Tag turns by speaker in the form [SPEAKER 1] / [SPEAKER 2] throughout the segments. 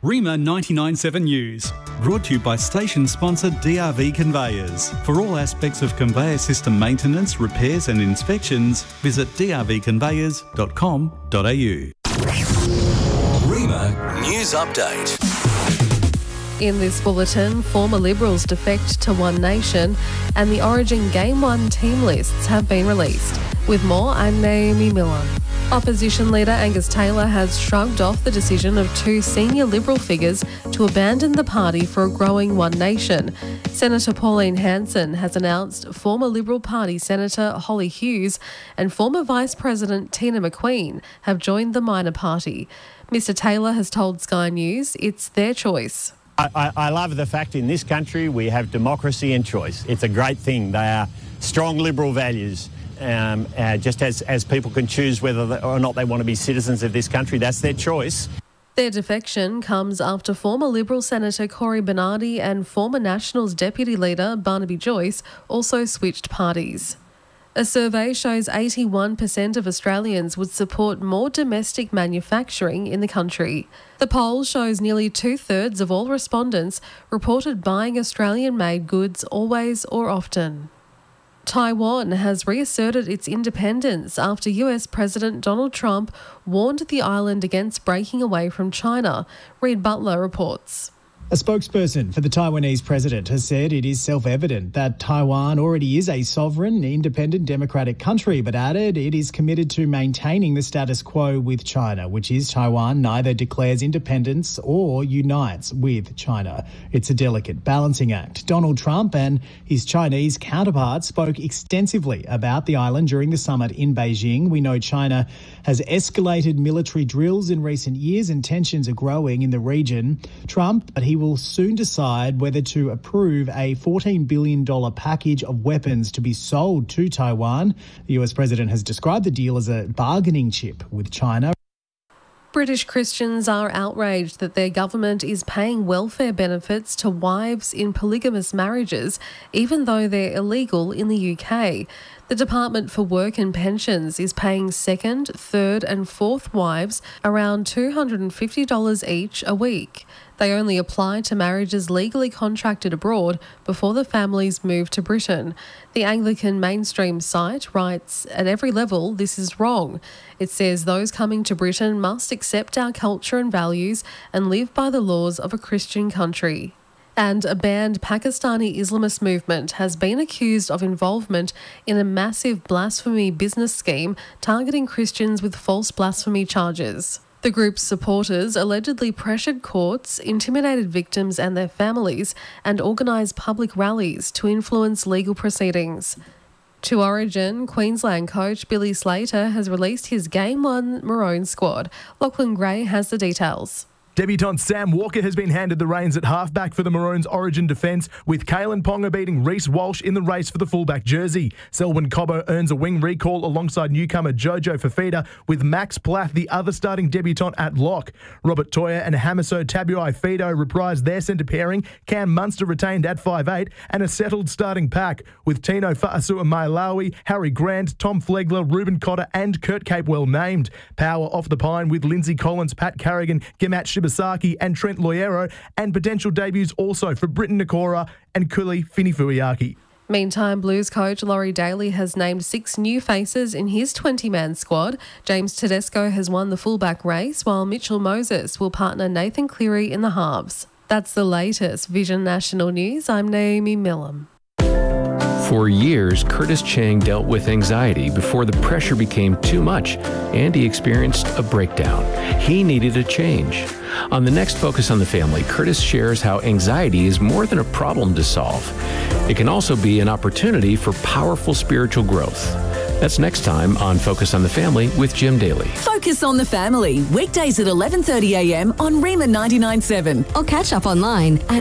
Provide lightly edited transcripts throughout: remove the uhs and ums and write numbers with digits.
[SPEAKER 1] Rima 99.7 News, brought to you by station sponsor DRV Conveyors. For all aspects of conveyor system maintenance, repairs and inspections, visit drvconveyors.com.au. Rima News Update.
[SPEAKER 2] In this bulletin, former Liberals defect to One Nation and the Origin Game 1 team lists have been released. With more, I'm Naomi Miller. Opposition leader Angus Taylor has shrugged off the decision of two senior Liberal figures to abandon the party for a growing One Nation. Senator Pauline Hanson has announced former Liberal Party Senator Holly Hughes and former Vice President Tina McQueen have joined the minor party. Mr Taylor has told Sky News it's their choice.
[SPEAKER 3] I love the fact in this country we have democracy and choice. It's a great thing. They are strong Liberal values. Just as people can choose whether or not they want to be citizens of this country, that's their choice.
[SPEAKER 2] Their defection comes after former Liberal Senator Cory Bernardi and former Nationals Deputy Leader Barnaby Joyce also switched parties. A survey shows 81% of Australians would support more domestic manufacturing in the country. The poll shows nearly 2/3 of all respondents reported buying Australian-made goods always or often. Taiwan has reasserted its independence after US President Donald Trump warned the island against breaking away from China. Reid Butler reports.
[SPEAKER 4] A spokesperson for the Taiwanese president has said it is self-evident that Taiwan already is a sovereign, independent, democratic country, but added it is committed to maintaining the status quo with China, which is Taiwan neither declares independence or unites with China. It's a delicate balancing act. Donald Trump and his Chinese counterpart spoke extensively about the island during the summit in Beijing. We know China has escalated military drills in recent years and tensions are growing in the region. But he will soon decide whether to approve a $14 billion package of weapons to be sold to Taiwan. The US president has described the deal as a bargaining chip with China.
[SPEAKER 2] British Christians are outraged that their government is paying welfare benefits to wives in polygamous marriages, even though they're illegal in the UK. The Department for Work and Pensions is paying second, third and fourth wives around $250 each a week. They only apply to marriages legally contracted abroad before the families move to Britain. The Anglican mainstream site writes, "At every level, this is wrong." It says those coming to Britain must accept our culture and values and live by the laws of a Christian country. And a banned Pakistani Islamist movement has been accused of involvement in a massive blasphemy business scheme targeting Christians with false blasphemy charges. The group's supporters allegedly pressured courts, intimidated victims and their families, and organised public rallies to influence legal proceedings. To Origin, Queensland coach Billy Slater has released his Game 1 Maroon squad. Lachlan Gray has the details.
[SPEAKER 5] Debutant Sam Walker has been handed the reins at halfback for the Maroons' Origin defence, with Kalen Ponga beating Reece Walsh in the race for the fullback jersey. Selwyn Cobbo earns a wing recall alongside newcomer Jojo Fafita, with Max Plath, the other starting debutant, at lock. Robert Toya and Hamiso Tabuai-Fido reprised their centre pairing, Cam Munster retained at 5'8", and a settled starting pack, with Tino Fa'asua-Mailawi, Harry Grant, Tom Flegler, Ruben Cotter and Kurt Capewell named. Power off the pine with Lindsay Collins, Pat Carrigan, Gemat Shibasaki and Trent Loiero, and potential debuts also for Britton Nakora and Kuli Finifuiaki.
[SPEAKER 2] Meantime, Blues coach Laurie Daly has named 6 new faces in his 20-man squad. James Tedesco has won the fullback race, while Mitchell Moses will partner Nathan Cleary in the halves. That's the latest Vision National News. I'm Naomi Millam.
[SPEAKER 6] For years, Curtis Chang dealt with anxiety before the pressure became too much and he experienced a breakdown. He needed a change. On the next Focus on the Family, Curtis shares how anxiety is more than a problem to solve. It can also be an opportunity for powerful spiritual growth. That's next time on Focus on the Family with Jim Daly.
[SPEAKER 7] Focus on the Family, weekdays at 11:30 a.m. on Rima 99.7.
[SPEAKER 8] Or catch up online at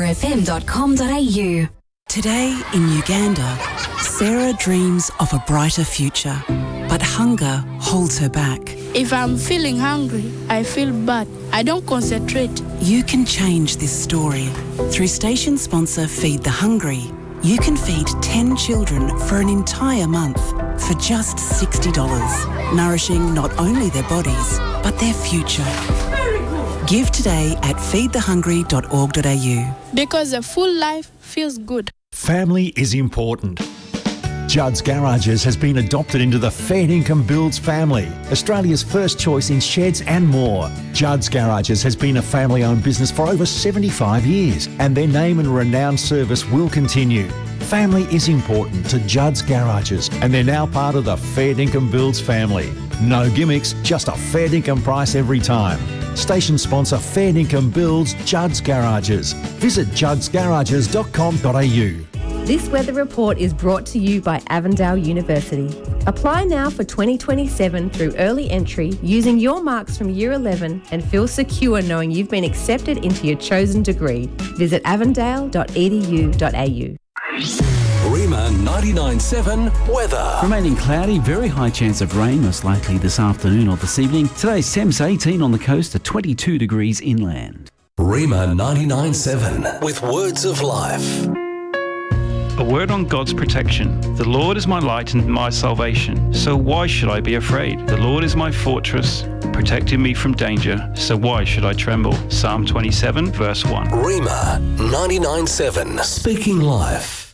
[SPEAKER 8] rimafm.com.au.
[SPEAKER 9] Today in Uganda, Sarah dreams of a brighter future, but hunger holds her back.
[SPEAKER 10] If I'm feeling hungry, I feel bad. I don't concentrate.
[SPEAKER 9] You can change this story. Through station sponsor Feed the Hungry, you can feed 10 children for an entire month for just $60, nourishing not only their bodies, but their future. Give today at feedthehungry.org.au.
[SPEAKER 10] Because a full life feels good.
[SPEAKER 8] Family is important. Judd's Garages has been adopted into the Fair Income Builds family, Australia's first choice in sheds and more. Judd's Garages has been a family-owned business for over 75 years, and their name and renowned service will continue. Family is important to Judd's Garages, and they're now part of the Fair Income Builds family. No gimmicks, just a fair income price every time. Station sponsor Fair Income Builds Judd's Garages. Visit juddsgarages.com.au.
[SPEAKER 11] This weather report is brought to you by Avondale University. Apply now for 2027 through early entry using your marks from Year 11 and feel secure knowing you've been accepted into your chosen degree. Visit avondale.edu.au.
[SPEAKER 12] Rima 99.7 weather.
[SPEAKER 13] Remaining cloudy, very high chance of rain, most likely this afternoon or this evening. Today's temps 18 on the coast to 22 degrees inland.
[SPEAKER 12] Rima 99.7 with words of life.
[SPEAKER 14] A word on God's protection. The Lord is my light and my salvation, so why should I be afraid? The Lord is my fortress, protecting me from danger, so why should I tremble? Psalm 27, verse 1.
[SPEAKER 12] Rima 99.7, speaking life.